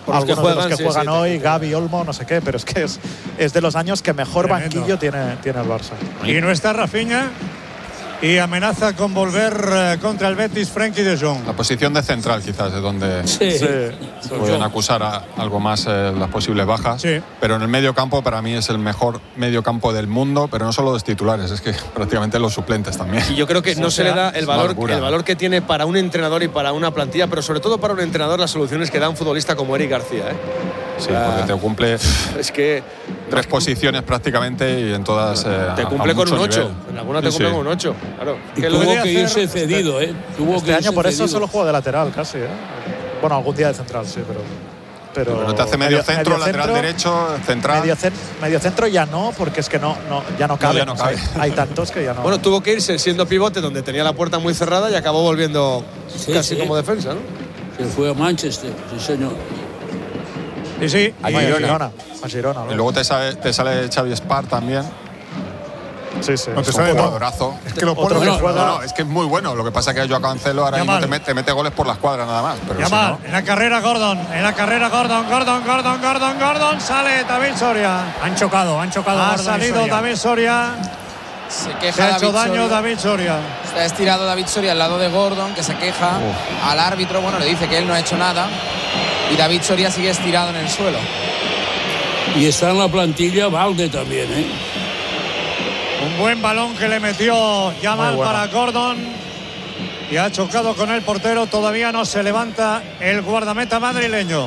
algunos de los que juegan hoy, Gavi, Olmo, no sé qué, pero es que es de los años que mejor banquillo tiene el Barça. Y no está Rafinha. Y amenaza con volver contra el Betis Frenkie de Jong. La posición de central quizás es donde pueden acusar algo más las posibles bajas. Sí. Pero en el medio campo para mí es el mejor medio campo del mundo, pero no solo los titulares, es que prácticamente los suplentes también. Y yo creo que no se le da el valor que tiene para un entrenador y para una plantilla, pero sobre todo para un entrenador las soluciones que da un futbolista como Eric García. Sí, porque te cumple es que 3 posiciones prácticamente y en todas te cumple con un 8. Nivel. En alguna te cumple con un 8. Claro. Y tuvo que irse cedido, Este año por eso solo juega de lateral casi, Bueno, algún día de central, sí, pero no te hace medio centro, lateral derecho, central. Medio centro ya no, porque es que ya no cabe. No cabe. Hay tantos que ya no. Bueno, tuvo que irse siendo pivote donde tenía la puerta muy cerrada y acabó volviendo casi como defensa, ¿no? Se fue a Manchester, sí señor. Sí. A Girona. Y luego te sale Xavi Espar también. Sí. No te sale jugadorazo. Es que lo pone es que es muy bueno. Lo que pasa es que Joao Cancelo ahora mismo te mete goles por la escuadra nada más. Pero Yamal, en la carrera Gordon. Sale David Soria. Han chocado. Ha salido David Soria. Se queja. Se ha hecho daño Soria. David Soria. Se ha estirado David Soria al lado de Gordon, que se queja al árbitro. Bueno, le dice que él no ha hecho nada. Y David Soria sigue estirado en el suelo. Y está en la plantilla Valde también, Un buen balón que le metió Yamal para Gordon. Y ha chocado con el portero. Todavía no se levanta el guardameta madrileño.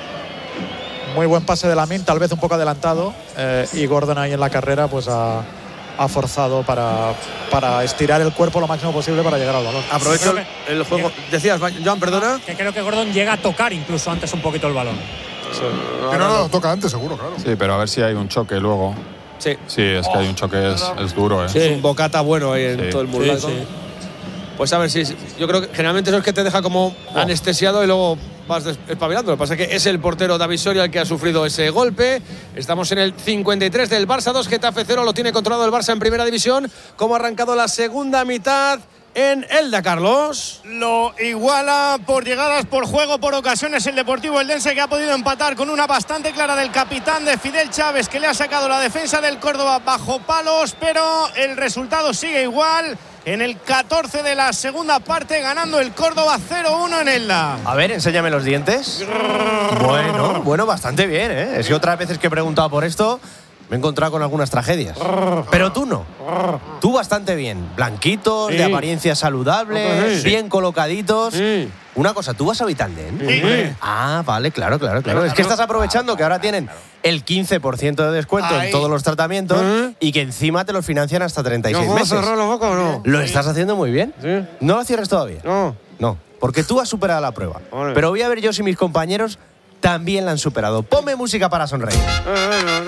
Muy buen pase de Lamine, tal vez un poco adelantado. Y Gordon ahí en la carrera pues ha forzado para estirar el cuerpo lo máximo posible para llegar al balón. Aprovecho el juego. Decías, Joan, perdona. Que creo que Gordon llega a tocar incluso antes un poquito el balón. Pero no, toca antes, seguro, claro. Sí, pero a ver si hay un choque luego. Sí, es que hay un choque, es duro, Es un bocata bueno ahí en todo el mundo. Pues a ver, yo creo que generalmente eso es que te deja como anestesiado y luego vas espabilando. Lo que pasa es que es el portero David Soria el que ha sufrido ese golpe. Estamos en el 53 del Barça 2, Getafe 0. Lo tiene controlado el Barça en primera división. ¿Cómo ha arrancado la segunda mitad en Elda, Carlos? Lo iguala por llegadas, por juego, por ocasiones el Deportivo Eldense, que ha podido empatar con una bastante clara del capitán de Fidel Chávez, que le ha sacado la defensa del Córdoba bajo palos, pero el resultado sigue igual. En el 14 de la segunda parte, ganando el Córdoba 0-1 en Elda. A ver, enséñame los dientes. Bueno, bastante bien, Es que otras veces que he preguntado por esto me he encontrado con algunas tragedias. Pero tú no. Tú bastante bien. Blanquitos, de apariencia saludable, bien colocaditos. Una cosa, ¿tú vas a Vitaldent? Sí. Ah, vale, claro. Es que estás aprovechando que ahora tienen el 15% de descuento en todos los tratamientos y que encima te los financian hasta 36 meses. ¿Cerrar la boca o no? Lo estás haciendo muy bien. Sí. ¿No lo cierres todavía? No, porque tú has superado la prueba. Vale. Pero voy a ver yo si mis compañeros también la han superado. Ponme música para sonreír.